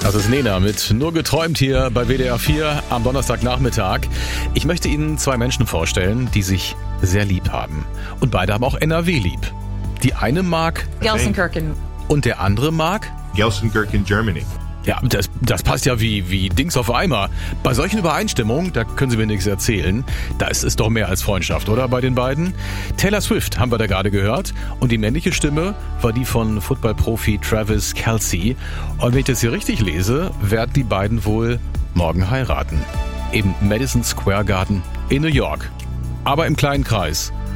Das ist Nena mit Nur geträumt hier bei WDR 4 am Donnerstagnachmittag. Ich möchte Ihnen zwei Menschen vorstellen, die sich sehr lieb haben. Und beide haben auch NRW lieb. Die eine mag Gelsenkirchen. und der andere mag... Gelsenkirchen, Germany. Ja, das passt ja wie Dings auf Eimer. Bei solchen Übereinstimmungen, da können Sie mir nichts erzählen. Da ist es doch mehr als Freundschaft, oder, bei den beiden? Taylor Swift haben wir da gerade gehört. Und die männliche Stimme war die von Footballprofi Travis Kelce. Und wenn ich das hier richtig lese, werden die beiden wohl morgen heiraten. Im Madison Square Garden in New York. Aber im kleinen Kreis.